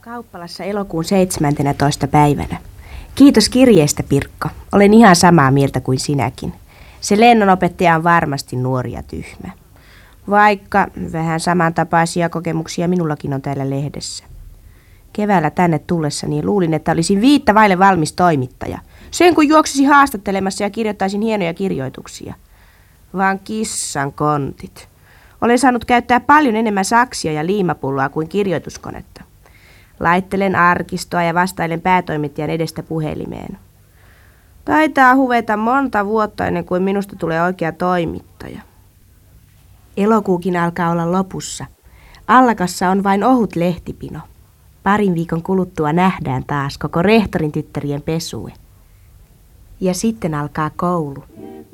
Kauppalassa elokuun 17. päivänä. Kiitos kirjeestä, Pirkko. Olen ihan samaa mieltä kuin sinäkin. Se lennonopettaja on varmasti nuori ja tyhmä. Vaikka vähän samantapaisia kokemuksia minullakin on täällä lehdessä. Keväällä tänne tullessani luulin, että olisin 5 vaille valmis toimittaja. Sen kun juoksisin haastattelemassa ja kirjoittaisin hienoja kirjoituksia. Vaan kissan kontit. Olen saanut käyttää paljon enemmän saksia ja liimapulloa kuin kirjoituskonetta. Laittelen arkistoa ja vastailen päätoimittajan edestä puhelimeen. Taitaa huveta monta vuotta ennen kuin minusta tulee oikea toimittaja. Elokuukin alkaa olla lopussa. Allakassa on vain ohut lehtipino. Parin viikon kuluttua nähdään taas koko rehtorin tyttärien pesue. Ja sitten alkaa koulu.